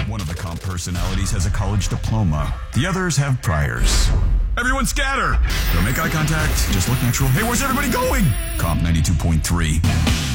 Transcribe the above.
One of the comp personalities has a college diploma. The others have priors. Everyone scatter! Don't make eye contact. Just look natural. Hey, where's everybody going? Comp 92.3.